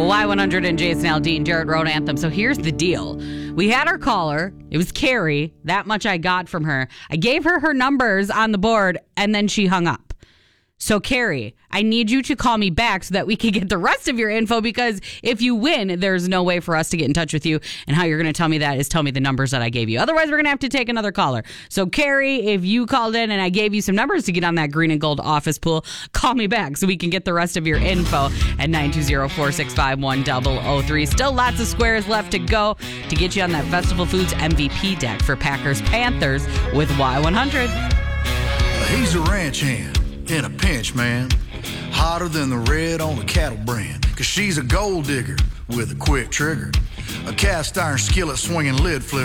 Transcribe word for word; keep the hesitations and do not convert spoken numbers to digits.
Y one hundred and Jason Aldean, Dirt Road Anthem. So here's the deal. We had our caller. It was Carrie. That much I got from her. I gave her her numbers on the board, and then she hung up. So, Carrie, I need you to call me back so that we can get the rest of your info, because if you win, there's no way for us to get in touch with you. And how you're going to tell me that is tell me the numbers that I gave you. Otherwise, we're going to have to take another caller. So, Carrie, if you called in and I gave you some numbers to get on that green and gold office pool, call me back so we can get the rest of your info at nine two zero, four six five, one zero zero three. Still lots of squares left to go to get you on that Festival Foods M V P deck for Packers Panthers with Y one hundred. He's a ranch hand in a pinch, man. Hotter than the red on the cattle brand. Cause she's a gold digger with a quick trigger. A cast iron skillet swinging lid flipper.